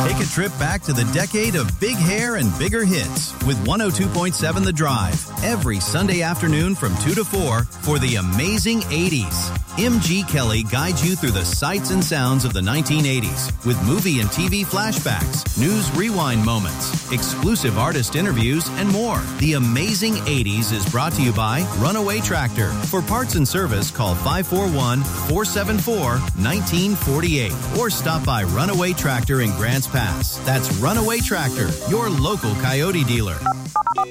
Take a trip back to the decade of big hair and bigger hits with 102.7 The Drive every Sunday afternoon from 2 to 4 for the amazing 80s. MG Kelly guides you through the sights and sounds of the 1980s with movie and TV flashbacks, news rewind moments, exclusive artist interviews, and more. The amazing 80s is brought to you by Runaway Tractor. For parts and service, call 541-474-1948 or stop by Runaway Tractor in Grants Pass. That's Runaway Tractor, your local Coyote dealer.